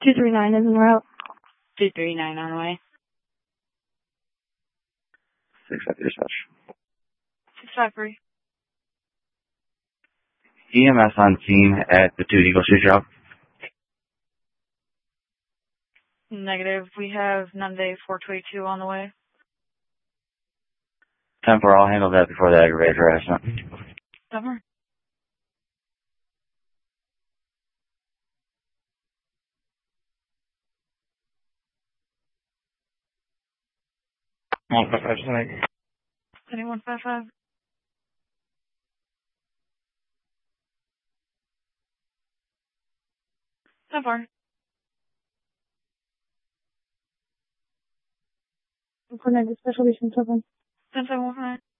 239 is en route. 239 on the way. 650 dispatch. 653. EMS on scene at the 2 Eagle Street job. Negative. We have Nunde 422 on the way. 10-4, I'll handle that before the aggravated harassment. Summer. Anyone 55? So far. I'm coordinated special mission 7. 10-7-1-5.